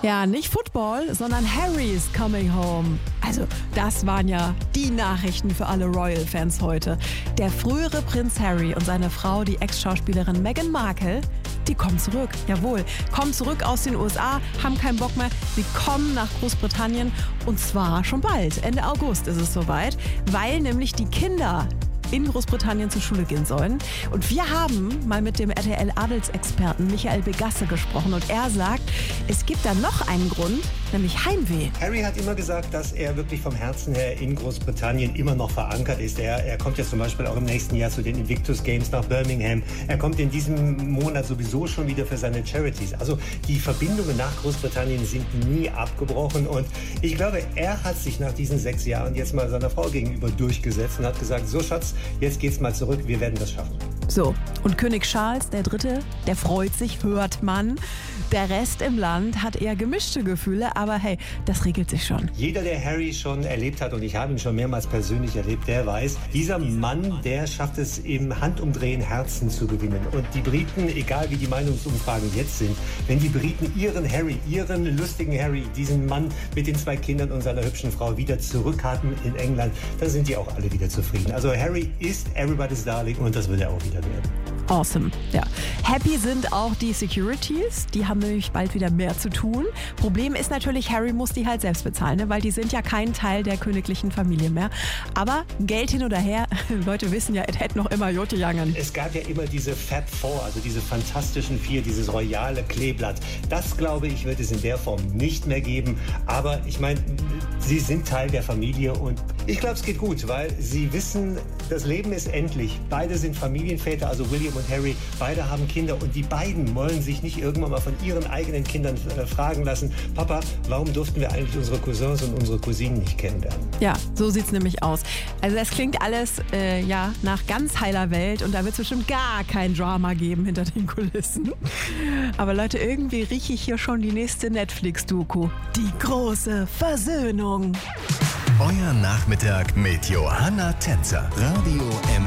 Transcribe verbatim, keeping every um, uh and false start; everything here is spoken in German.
Ja, nicht Football, sondern Harry's coming home. Also, das waren ja die Nachrichten für alle Royal-Fans heute. Der frühere Prinz Harry und seine Frau, die Ex-Schauspielerin Meghan Markle, die kommen zurück. Jawohl, kommen zurück aus den U S A, haben keinen Bock mehr. Sie kommen nach Großbritannien und zwar schon bald. Ende August ist es soweit, weil nämlich die Kinder in Großbritannien zur Schule gehen sollen. Und wir haben mal mit dem R T L-Adelsexperten Michael Begasse gesprochen und er sagt, es gibt da noch einen Grund, nämlich Heimweh. Harry hat immer gesagt, dass er wirklich vom Herzen her in Großbritannien immer noch verankert ist. Er, er kommt ja zum Beispiel auch im nächsten Jahr zu den Invictus Games nach Birmingham. Er kommt in diesem Monat sowieso schon wieder für seine Charities. Also die Verbindungen nach Großbritannien sind nie abgebrochen und ich glaube, er hat sich nach diesen sechs Jahren jetzt mal seiner Frau gegenüber durchgesetzt und hat gesagt, so Schatz, jetzt geht's mal zurück, wir werden das schaffen. So, und König Charles der Dritte, der freut sich, hört man. Der Rest im Land hat eher gemischte Gefühle, aber hey, das regelt sich schon. Jeder, der Harry schon erlebt hat, und ich habe ihn schon mehrmals persönlich erlebt, der weiß, dieser Mann, der schafft es im Handumdrehen Herzen zu gewinnen. Und die Briten, egal wie die Meinungsumfragen jetzt sind, wenn die Briten ihren Harry, ihren lustigen Harry, diesen Mann mit den zwei Kindern und seiner hübschen Frau wieder zurück hatten in England, dann sind die auch alle wieder zufrieden. Also Harry ist everybody's darling und das wird er auch wieder werden. Awesome, ja. Happy sind auch die Securities, die haben nämlich bald wieder mehr zu tun. Problem ist natürlich, Harry muss die halt selbst bezahlen, ne? Weil die sind ja kein Teil der königlichen Familie mehr. Aber Geld hin oder her, Leute wissen ja, es hätte noch immer Jote Jangen. Es gab ja immer diese Fab Four, also diese fantastischen vier, dieses royale Kleeblatt. Das, glaube ich, wird es in der Form nicht mehr geben. Aber ich meine, sie sind Teil der Familie und ich glaube, es geht gut, weil sie wissen, das Leben ist endlich. Beide sind Familienväter, also William und Harry, beide haben Kinder und die beiden wollen sich nicht irgendwann mal von ihren eigenen Kindern äh, fragen lassen, Papa, warum durften wir eigentlich unsere Cousins und unsere Cousinen nicht kennenlernen? Ja, so sieht's nämlich aus. Also das klingt alles äh, ja nach ganz heiler Welt und da wird es bestimmt gar kein Drama geben hinter den Kulissen. Aber Leute, irgendwie rieche ich hier schon die nächste Netflix-Doku. Die große Versöhnung. Euer Nachmittag mit Johanna Tänzer. Radio M.